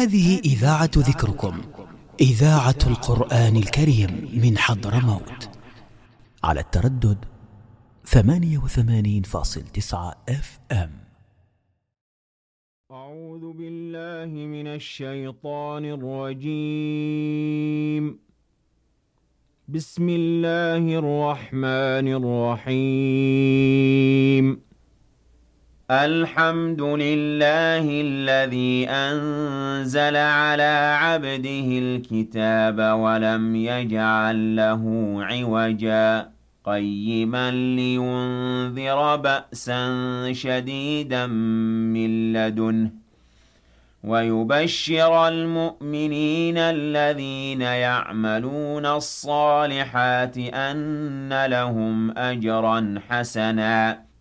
هذه إذاعة ذكركم، إذاعة القرآن الكريم من حضرموت، على التردد 88.9 FM. أعوذ بالله من الشيطان الرجيم. بسم الله الرحمن الرحيم. الحمد لله الذي أنزل على عبده الكتاب ولم يجعل له عوجا قيما لينذر بأسا شديدا من لدنه ويبشر المؤمنين الذين يعملون الصالحات أن لهم أجرا حسنا